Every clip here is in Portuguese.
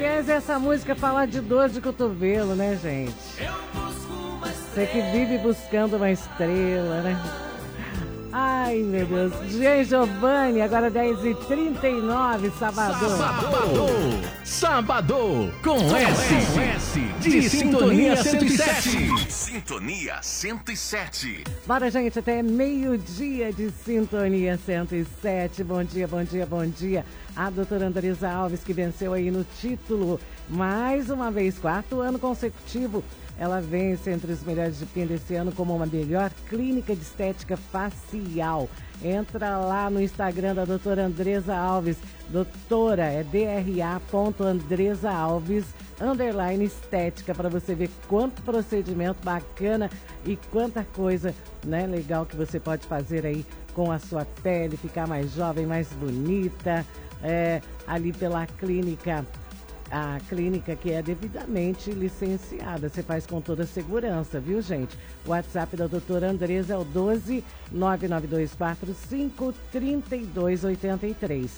Aliás, essa música fala de dor de cotovelo, né, gente? Você que vive buscando uma estrela, né? Ai, meu Deus. Jean Giovanni, agora 10h39, sábado. Sábado, com S de Sintonia 107. Sintonia 107. Bora, gente, até meio-dia de Sintonia 107. Bom dia, bom dia, bom dia. A doutora Andresa Alves, que venceu aí no título, mais uma vez, 4 ano consecutivo. Ela vence entre os melhores de Pinda esse ano como uma melhor clínica de estética facial. Entra lá no Instagram da doutora Andresa Alves. Doutora, é dra.andresaalves, _estética, para você ver quanto procedimento bacana e quanta coisa, né, legal que você pode fazer aí com a sua pele, ficar mais jovem, mais bonita, ali pela clínica. A clínica que é devidamente licenciada. Você faz com toda a segurança, viu, gente? O WhatsApp da doutora Andresa é o 12-99245-3283.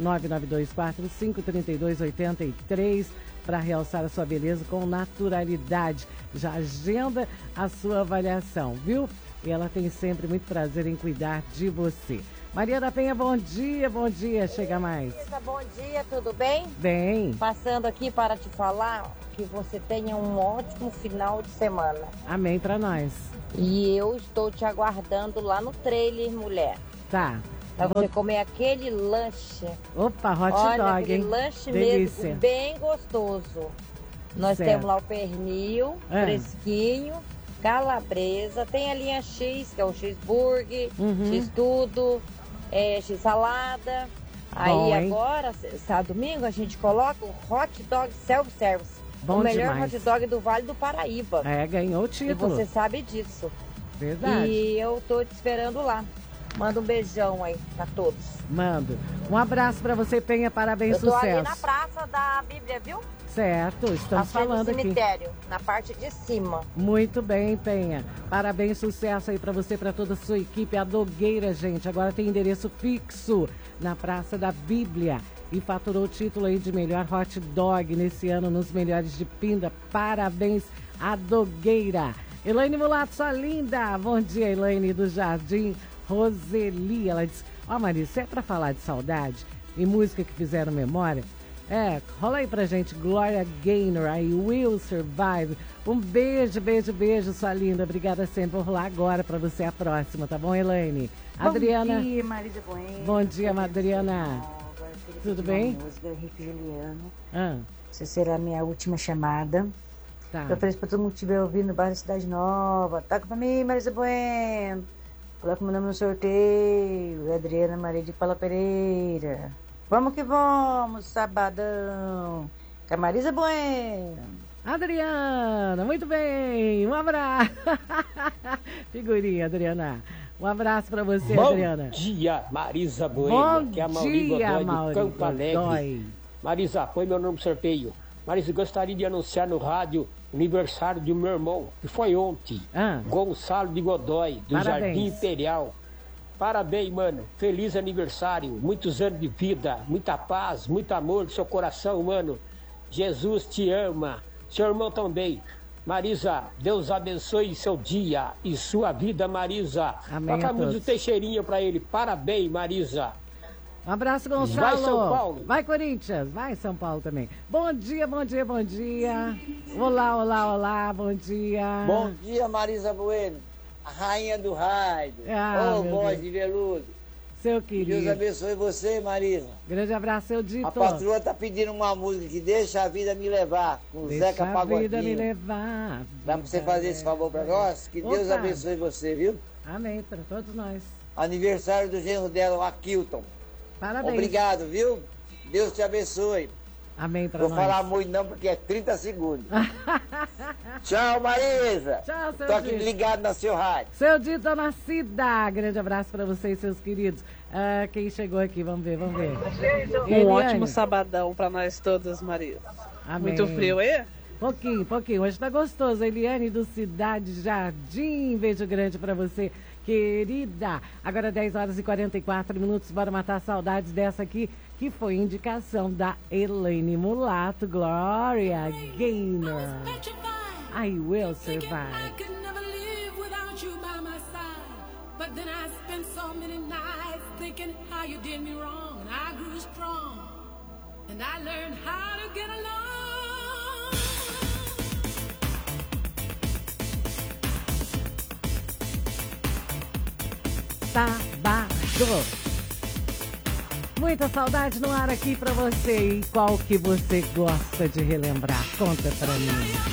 99245-3283, para realçar a sua beleza com naturalidade. Já agenda a sua avaliação, viu? E ela tem sempre muito prazer em cuidar de você. Maria da Penha, bom dia, chega mais. Bom dia, tudo bem? Bem. Passando aqui para te falar que você tenha um ótimo final de semana. Amém pra nós. E eu estou te aguardando lá no trailer, mulher. Tá. Pra você comer aquele lanche. Opa, hot Olha, dog, aquele hein? lanche Delícia. mesmo, bem gostoso. Nós Certo. temos lá o pernil, fresquinho, calabresa, tem a linha X, que é o cheeseburger, X-tudo, X-salada. Aí agora, sábado, domingo, a gente coloca o hot dog self-service. Bom o melhor demais. hot dog do Vale do Paraíba. Ganhou o título. E você sabe disso. Verdade. E eu tô te esperando lá. Manda um beijão aí pra todos. Mando. Um abraço pra você, Penha. Parabéns, sucesso. sucesso. Eu tô ali na Praça da Bíblia, viu? Certo, estamos falando aqui. cemitério, na parte de cima. Muito bem, Penha. Parabéns, sucesso aí pra você, pra toda a sua equipe. A Dogueira, gente, agora tem endereço fixo na Praça da Bíblia. E faturou o título aí de melhor hot dog nesse ano nos melhores de Pinda. Parabéns, a Dogueira. Elaine Mulato, sua linda. Bom dia, Elaine do Jardim Roseli. Ela disse, Marisa, é pra falar de saudade e música que fizeram memória? Rola aí pra gente, Gloria Gaynor, aí Will Survive. Um beijo, beijo, beijo, sua linda. Obrigada sempre. Vou rolar agora pra você a próxima, tá bom, Elaine? Adriana. Bom dia, Marisa Bueno. Bom dia, Adriana. Tudo bem? Música, Henrique Juliano. Ah. Essa será a minha última chamada. Tá. Eu ofereço pra todo mundo que estiver ouvindo no bairro Cidade Nova. Toca pra mim, Marisa Bueno. Coloca meu nome no sorteio. Adriana Maria de Paula Pereira. Vamos que vamos, sabadão. Com a Marisa Bueno. Adriana, muito bem. Um abraço. Figurinha, Adriana. Um abraço pra você, Adriana. Bom dia, Marisa Bueno. Bom é a Mauri dia, Godoy Mauri do Campo Alegre. Godoy. Marisa, põe meu nome no sorteio. Marisa, gostaria de anunciar no rádio o aniversário do meu irmão, que foi ontem. Gonçalo de Godoy, do Jardim Imperial. Parabéns, mano. Feliz aniversário. Muitos anos de vida, muita paz, muito amor do seu coração, mano. Jesus te ama. Seu irmão também. Marisa, Deus abençoe seu dia e sua vida, Marisa. Amém. Toca a música do Teixeirinha pra ele. Parabéns, Marisa. Um abraço, Gonçalo. Vai, São Paulo. Vai, Corinthians. Vai, São Paulo também. Bom dia, bom dia, bom dia. Olá, olá, olá, bom dia. Bom dia, Marisa Bueno. A rainha do rádio. Voz de veludo. Seu querido. Deus abençoe você, Marisa. Grande abraço, seu Dito. A patroa tá pedindo uma música que Deixa a Vida Me Levar, com Zeca Pagodinho. Deixa a vida me levar. Dá pra você fazer esse favor pra nós? Que Deus abençoe você, viu? Amém, pra todos nós. Aniversário do genro dela, o Aquilton. Parabéns. Obrigado, viu? Deus te abençoe. Amém pra nós. nós. Vou falar muito não, porque é 30 segundos. Tchau, Marisa. Tchau, seu Tô aqui Dito. ligado na seu rádio. Seu Dito Nascida. Grande abraço pra vocês, seus queridos. Quem chegou aqui? Vamos ver, vamos ver. Um ótimo sabadão pra nós todos, Marisa. Amém. Muito frio aí? Pouquinho. Hoje tá gostoso. Eliane do Cidade Jardim. Beijo grande pra você. querida. Agora 10 horas e 44 minutos, bora matar saudades dessa aqui, que foi indicação da Elaine Mulato, Gloria Gaynor. I Will Survive. But then I spent so many nights thinking how you did me wrong, and I grew strong, and I learned how to get along. Sábado. Muita saudade no ar aqui pra você. E qual que você gosta de relembrar? Conta pra mim.